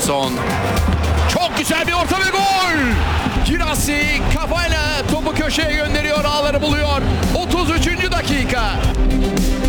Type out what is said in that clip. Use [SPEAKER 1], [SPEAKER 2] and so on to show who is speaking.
[SPEAKER 1] Davinson. Çok güzel bir orta ve gol. Girassi kafayla topu köşeye gönderiyor, ağları buluyor. 33. dakika.